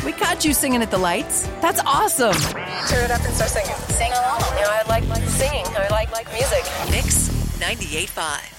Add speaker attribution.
Speaker 1: We caught you singing at the lights. That's awesome.
Speaker 2: Turn it up and start singing. Sing along. I like singing. I like music.
Speaker 3: Mix 98.5.